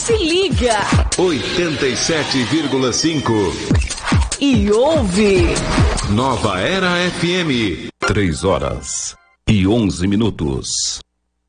Se liga. 87,5. E ouve. Nova Era FM. 3 horas e 11 minutos.